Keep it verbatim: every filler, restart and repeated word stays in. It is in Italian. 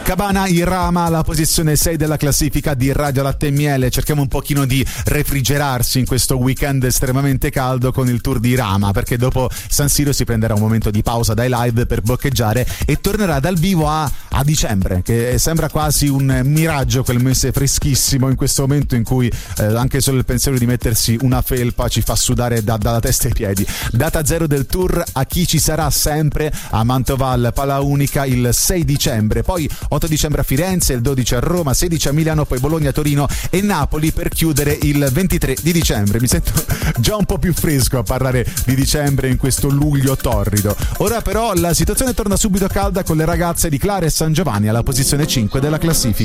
Cabana Irama alla posizione sei della classifica di Radio Latte e Miele. Cerchiamo un pochino di refrigerarsi in questo weekend estremamente caldo con il tour di Irama, perché dopo San Siro si prenderà un momento di pausa dai live per boccheggiare e tornerà dal vivo a, a dicembre, che sembra quasi un miraggio, quel mese freschissimo in questo momento in cui eh, anche solo il pensiero di mettersi una felpa ci fa sudare da, dalla testa ai piedi. Data zero del tour A Chi ci sarà sempre a Mantova al Pala Unica il sei dicembre, poi otto dicembre a Firenze, il dodici a Roma, sedici a Milano, poi Bologna, Torino e Napoli per chiudere il ventitré di dicembre. Mi sento già un po' più fresco a parlare di dicembre in questo luglio torrido. Ora però la situazione torna subito calda con le ragazze di Clara e San Giovanni alla posizione cinque della classifica.